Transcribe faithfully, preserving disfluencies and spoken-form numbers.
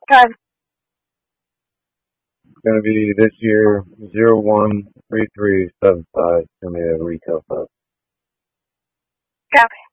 Good. It's going to be this year zero one three three seven five. It's going to be a retail price. Go.